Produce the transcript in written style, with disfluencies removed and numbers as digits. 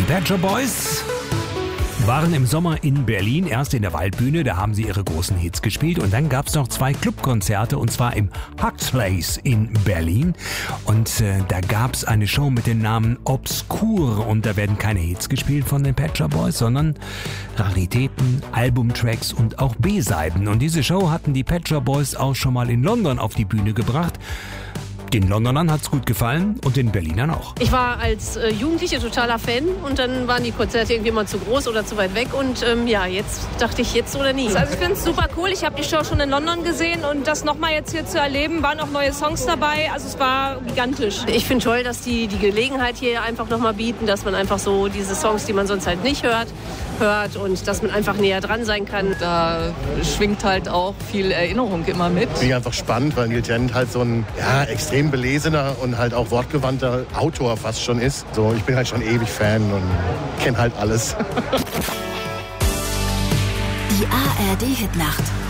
Pet Shop Boys waren im Sommer in Berlin, erst in der Waldbühne, da haben sie ihre großen Hits gespielt und dann gab es noch 2 Clubkonzerte und zwar im Huxleys in Berlin und da gab es eine Show mit dem Namen Obscur und da werden keine Hits gespielt von den Pet Shop Boys, sondern Raritäten, Albumtracks und auch B-Seiten und diese Show hatten die Pet Shop Boys auch schon mal in London auf die Bühne gebracht. Den Londonern hat's gut gefallen und den Berlinern auch. Ich war als Jugendliche totaler Fan und dann waren die Konzerte irgendwie mal zu groß oder zu weit weg und jetzt dachte ich, jetzt oder nie. Also ich finde es super cool. Ich habe die Show schon in London gesehen und das nochmal jetzt hier zu erleben, waren auch neue Songs dabei. Also es war gigantisch. Ich finde toll, dass die Gelegenheit hier einfach nochmal bieten, dass man einfach so diese Songs, die man sonst halt nicht hört und dass man einfach näher dran sein kann. Da schwingt halt auch viel Erinnerung immer mit. Finde ich einfach spannend, weil Neil Tennant halt so ein extrem belesener und halt auch wortgewandter Autor fast schon ist. So, ich bin halt schon ewig Fan und kenne halt alles. Die ARD Hitnacht